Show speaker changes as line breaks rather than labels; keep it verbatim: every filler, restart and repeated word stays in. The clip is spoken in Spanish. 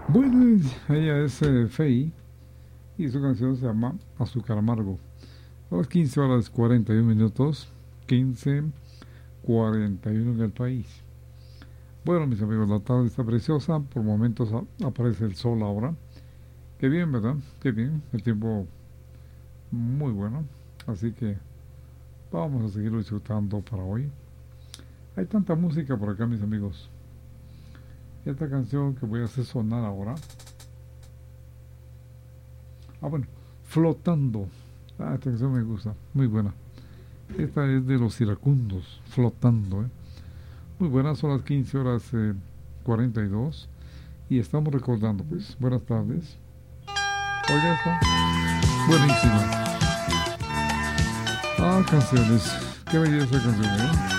Bueno, ella es eh, Faye y su canción se llama Azúcar Amargo. A las quince horas cuarenta y uno minutos, quince cuarenta y uno en el país. Bueno, mis amigos, la tarde está preciosa, por momentos a- aparece el sol ahora. Qué bien, ¿verdad? Qué bien, el tiempo muy bueno. Así que vamos a seguir disfrutando para hoy. Hay tanta música por acá, mis amigos. Esta canción que voy a hacer sonar ahora. Ah, bueno, Flotando. Ah, esta canción me gusta, muy buena. Esta es de los iracundos, Flotando, ¿eh? Muy buenas, son las quince horas eh, cuarenta y dos y estamos recordando, pues, buenas tardes. Oiga esta, buenísima. Ah, canciones, qué belleza de canción, ¿eh?